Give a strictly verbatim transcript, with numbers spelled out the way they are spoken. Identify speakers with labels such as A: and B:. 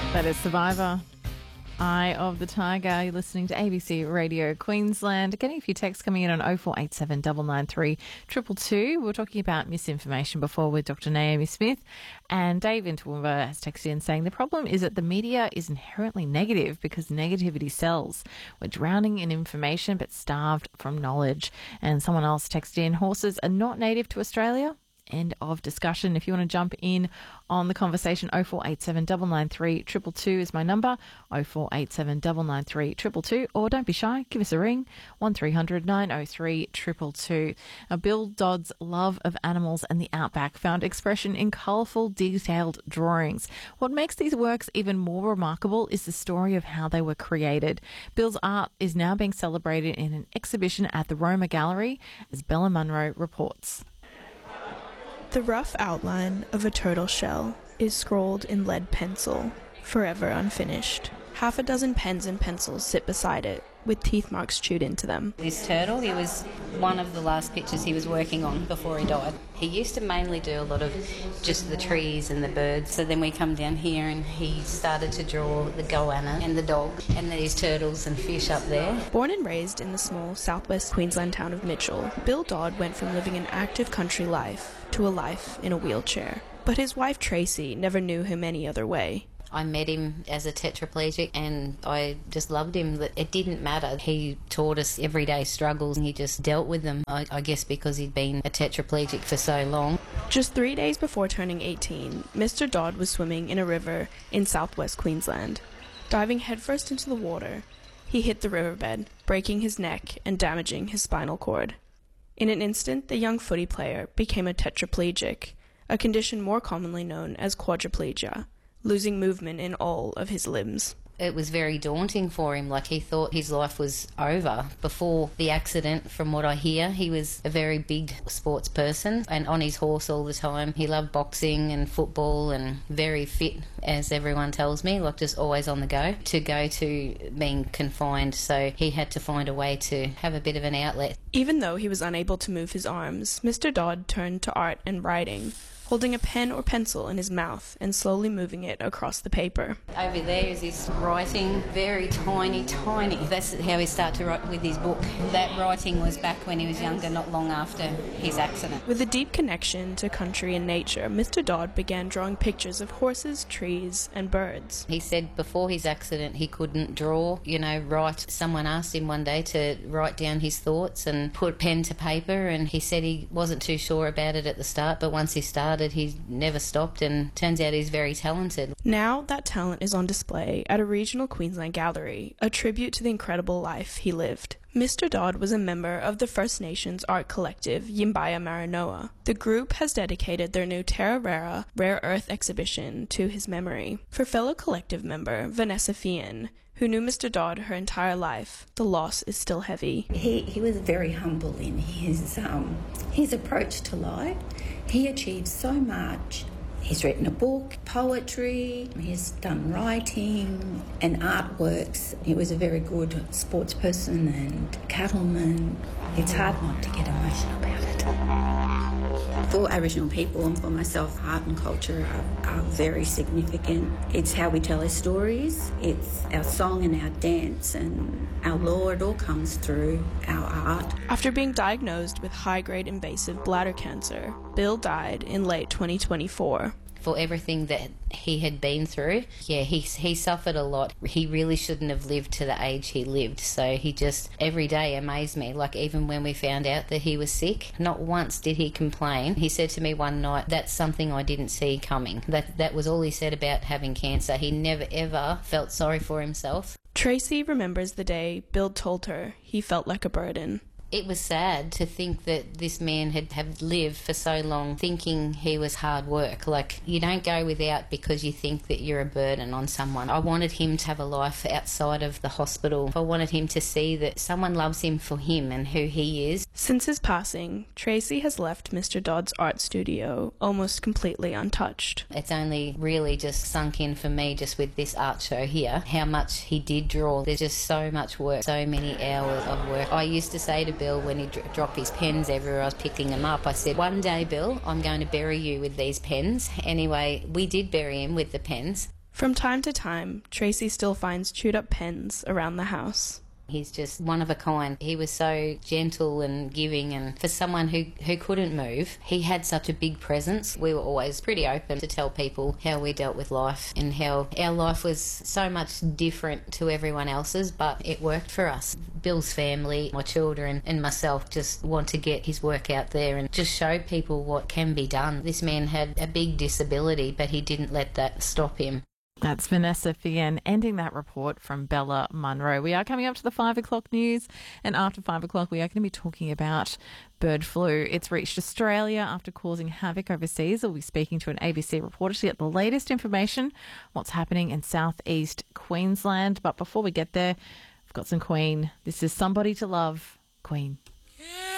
A: That is Survivor. Eye of the Tiger. You're listening to A B C Radio Queensland. Getting a few texts coming in on oh four eight seven, nine nine three, two two two. We were talking about misinformation before with Doctor Naomi Smith, and Dave in Toowoomba has texted in saying the problem is that the media is inherently negative because negativity sells. We're drowning in information but starved from knowledge. And someone else texted in, horses are not native to Australia. End of discussion. If you want to jump in on the conversation, oh four eight seven, nine nine three, two two two is my number, oh four eight seven, nine nine three, two two two, or don't be shy, give us a ring, one three hundred, nine oh three, two two two. Now, Bill Dodd's love of animals and the outback found expression in colourful, detailed drawings. What makes these works even more remarkable is the story of how they were created. Bill's art is now being celebrated in an exhibition at the Roma Gallery, as Bella Munro reports.
B: The rough outline of a turtle shell is scrawled in lead pencil, forever unfinished. Half a dozen pens and pencils sit beside it, with teeth marks chewed into them.
C: This turtle, it was one of the last pictures he was working on before he died. He used to mainly do a lot of just the trees and the birds. So then we come down here and he started to draw the goanna and the dog and these turtles and fish up there.
B: Born and raised in the small southwest Queensland town of Mitchell, Bill Dodd went from living an active country life to a life in a wheelchair. But his wife Tracy never knew him any other way.
C: I met him as a tetraplegic and I just loved him. It didn't matter. He taught us everyday struggles and he just dealt with them, I, I guess because he'd been a tetraplegic for so long.
B: Just three days before turning eighteen, Mister Dodd was swimming in a river in southwest Queensland. Diving headfirst into the water, he hit the riverbed, breaking his neck and damaging his spinal cord. In an instant, the young footy player became a tetraplegic, a condition more commonly known as quadriplegia, losing movement in all of his limbs.
C: It was very daunting for him, like he thought his life was over. Before the accident, from what I hear, he was a very big sports person and on his horse all the time. He loved boxing and football and very fit, as everyone tells me, like just always on the go, to go to being confined. So he had to find a way to have a bit of an outlet.
B: Even though he was unable to move his arms, Mister Dodd turned to art and writing, holding a pen or pencil in his mouth and slowly moving it across the paper.
C: Over there is his writing, very tiny, tiny. That's how he started to write with his book. That writing was back when he was younger, not long after his accident.
B: With a deep connection to country and nature, Mister Dodd began drawing pictures of horses, trees, and birds.
C: He said before his accident he couldn't draw, you know, write. Someone asked him one day to write down his thoughts and put pen to paper, and he said he wasn't too sure about it at the start, but once he started, he never stopped, and turns out he's very talented.
B: Now that talent is on display at a regional Queensland gallery, a tribute to the incredible life he lived. Mister Dodd was a member of the First Nations art collective Yimbaya Maranoa. The group has dedicated their new Terra Rara Rare Earth exhibition to his memory. For fellow collective member Vanessa Fian, who knew Mister Dodd her entire life, the loss is still heavy.
D: He, he was very humble in his, um, his approach to life. He achieved so much. He's written a book, poetry, he's done writing and artworks. He was a very good sports person and cattleman. It's hard not to get emotional about it. For Aboriginal people and for myself, art and culture are, are very significant. It's how we tell our stories, it's our song and our dance and our law. It all comes through our art.
B: After being diagnosed with high-grade invasive bladder cancer, Bill died in late twenty twenty-four.
C: For everything that he had been through, yeah, he he suffered a lot. He really shouldn't have lived to the age he lived. So he just, every day amazed me. Like even when we found out that he was sick, not once did he complain. He said to me one night, that's something I didn't see coming. That, that was all he said about having cancer. He never ever felt sorry for himself.
B: Tracy remembers the day Bill told her he felt like a burden.
C: It was sad to think that this man had, had lived for so long thinking he was hard work. Like, you don't go without because you think that you're a burden on someone. I wanted him to have a life outside of the hospital. I wanted him to see that someone loves him for him and who he is.
B: Since his passing, Tracy has left Mister Dodd's art studio almost completely untouched.
C: It's only really just sunk in for me just with this art show here, how much he did draw. There's just so much work, so many hours of work. I used to say to Bill when he'd dr- drop his pens everywhere I was picking them up, I said, one day, Bill, I'm going to bury you with these pens. Anyway, we did bury him with the pens.
B: From time to time, Tracy still finds chewed up pens around the house.
C: He's just one of a kind. He was so gentle and giving, and for someone who, who couldn't move, he had such a big presence. We were always pretty open to tell people how we dealt with life and how our life was so much different to everyone else's, but it worked for us. Bill's family, my children and myself just want to get his work out there and just show people what can be done. This man had a big disability, but he didn't let that stop him.
A: That's Vanessa Fien ending that report from Bella Munro. We are coming up to the five o'clock news, and after five o'clock we are going to be talking about bird flu. It's reached Australia after causing havoc overseas. We'll be speaking to an A B C reporter to get the latest information, what's happening in southeast Queensland. But before we get there, I've got some Queen. This is Somebody to Love, Queen.